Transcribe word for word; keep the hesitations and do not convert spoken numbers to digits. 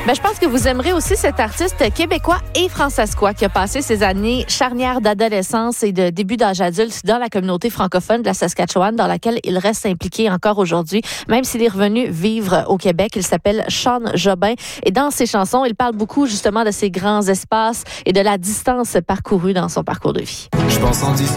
Ben, je pense que vous aimerez aussi cet artiste québécois et francescois qui a passé ses années charnières d'adolescence et de début d'âge adulte dans la communauté francophone de la Saskatchewan, dans laquelle il reste impliqué encore aujourd'hui, même s'il est revenu vivre au Québec. Il s'appelle Sean Jobin et dans ses chansons, il parle beaucoup justement de ses grands espaces et de la distance parcourue dans son parcours de vie. Je pense en distance.